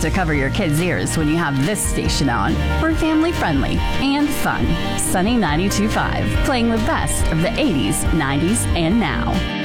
to cover your kids' ears when you have this station on. We're family friendly and fun. Sunny 92.5, playing the best of the 80s, 90s, and now.